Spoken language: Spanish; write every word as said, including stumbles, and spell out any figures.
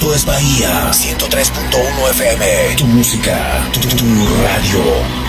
todo es Bahía. ciento tres punto uno F M. Tu música, tu, tu, tu radio.